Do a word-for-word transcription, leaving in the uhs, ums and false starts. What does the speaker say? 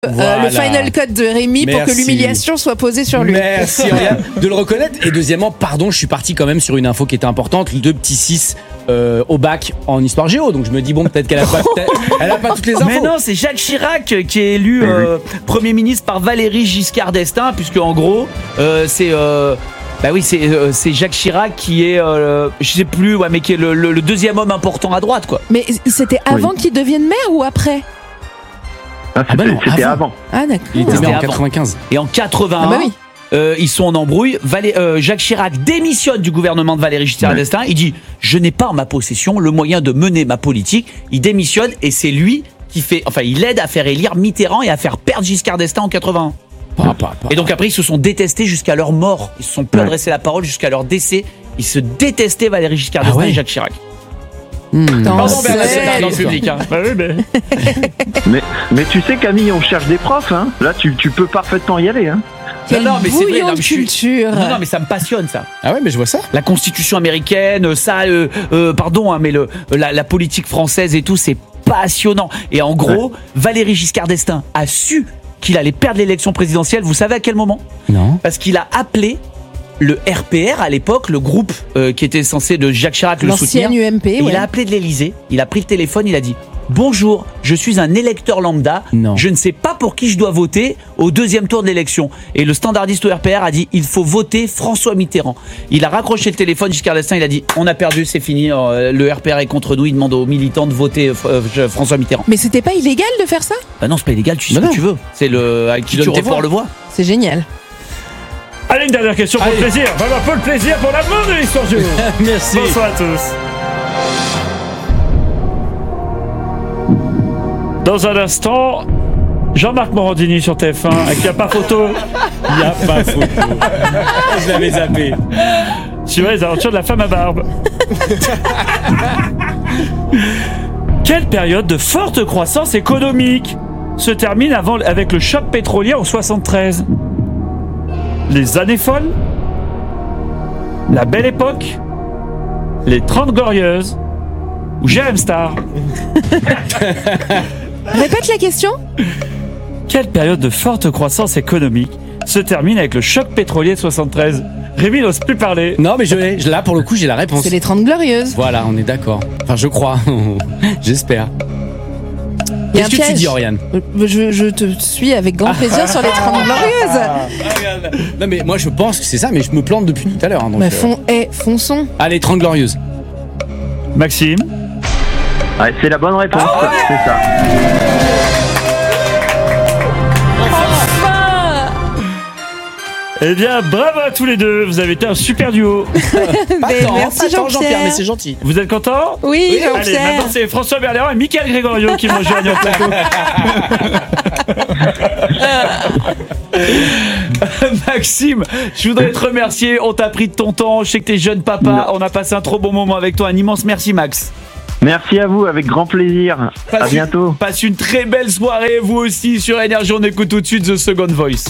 Voilà. Euh, le final cut de Rémi Merci. pour que l'humiliation soit posée sur lui. Merci Oriane de le reconnaître. Et deuxièmement, pardon, je suis parti quand même sur une info qui était importante. Deux petits six euh, au bac en histoire géo. Donc je me dis, bon, peut-être qu'elle a pas, elle a pas toutes les infos. Mais non, c'est Jacques Chirac qui est élu euh, Premier ministre par Valéry Giscard d'Estaing, puisque en gros, euh, c'est... Euh, Bah oui, c'est, euh, c'est Jacques Chirac qui est, euh, je sais plus, ouais, mais qui est le, le, le deuxième homme important à droite, quoi. Mais c'était avant Oui. qu'il devienne maire ou après? Ah, Ah bah non, c'était avant. avant. Ah d'accord. Il était C'était né en avant. quatre-vingt-quinze. Et en quatre-vingt-un, Ah bah oui. euh, ils sont en embrouille. Valé- euh, Jacques Chirac démissionne du gouvernement de Valéry Giscard Ouais. d'Estaing. Il dit, je n'ai pas en ma possession le moyen de mener ma politique. Il démissionne et c'est lui qui fait, enfin, il aide à faire élire Mitterrand et à faire perdre Giscard d'Estaing en quatre-vingt-un. Pa, pa, pa. Et donc après, ils se sont détestés jusqu'à leur mort. Ils se sont peu Ouais. adressé la parole jusqu'à leur décès. Ils se détestaient Valéry Giscard Ah d'Estaing ouais. et Jacques Chirac. Hmm. Dans Pardon, cette Bernard, c'est dans le histoire. public. Hein. Bah oui, mais... Mais, mais tu sais, Camille, on cherche des profs. Hein. Là, tu, tu peux parfaitement y aller. Hein. Quel Non, non, mais c'est vrai, bouillon non, de mais je suis- culture. Non, non, mais ça me passionne, ça. Ah ouais, mais je vois ça. La Constitution américaine, ça, euh, euh, pardon, hein, mais le, la, la politique française et tout, c'est passionnant. Et en gros, Valéry Giscard d'Estaing a su qu'il allait perdre l'élection présidentielle. Vous savez à quel moment? Non. Parce qu'il a appelé le R P R à l'époque, le groupe euh, qui était censé de Jacques Chirac le soutenir. L'ancienne U M P, Et ouais. il a appelé de l'Élysée, il a pris le téléphone, il a dit « Bonjour, je suis un électeur lambda, Non. je ne sais pas pour qui je dois voter au deuxième tour de l'élection. » Et le standardiste au R P R a dit « Il faut voter François Mitterrand. » Il a raccroché le téléphone, Giscard d'Estaing, il a dit « On a perdu, c'est fini, euh, le R P R est contre nous, il demande aux militants de voter euh, euh, François Mitterrand. Mais c'était pas illégal de faire ça? » Bah non, c'est pas illégal, tu sais Bah ce non. que tu veux. C'est le à qui Tu tu donnes tes reportes voix. le voix. C'est génial. Allez, une dernière question pour Allez. le plaisir. Vraiment pour le plaisir, pour l'amour de l'histoire du jour. Merci. Bonsoir à tous. Dans un instant, Jean-Marc Morandini sur T F un, avec la pas photo Il n'y a pas photo. Je l'avais zappé. sur les aventures de la femme à barbe. Quelle période de forte croissance économique se termine avant, avec le choc pétrolier en soixante-treize? Les années folles? La belle époque? Les trente glorieuses? Ou J M Star? Répète la question. Quelle période de forte croissance économique se termine avec le choc pétrolier de soixante-treize? Rémi n'ose plus parler. Non, mais je l'ai. Je- Là, pour le coup, j'ai la réponse. C'est les trente glorieuses. Voilà, on est d'accord. Enfin, je crois. J'espère. Il y a Qu'est-ce un que tu piège. dis, Oriane? Euh, Je, je te suis avec grand plaisir sur les trente glorieuses. Non, mais moi, je pense que c'est ça, mais je me plante depuis tout à l'heure. hein, donc, Bah, euh, fon, eh, fonçons. Allez, trente glorieuses. Maxime? Ouais, c'est la bonne réponse. c'est ça. Eh bien, bravo à tous les deux. Vous avez été un super duo. Mais Attends, merci attends, Jean-Pierre. mais c'est gentil. Vous êtes contents? Oui, Allez, maintenant Jean-Pierre. c'est François Berléand et Michael Grégorio qui m'ont joint au plateau. Maxime, je voudrais te remercier. On t'a pris de ton temps. Je sais que t'es jeune papa. On a passé un trop bon moment avec toi. Un immense merci, Max. Merci à vous, avec grand plaisir. Passe À une- bientôt. Passe une très belle soirée. Vous aussi sur Énergie. On écoute tout de suite The Second Voice.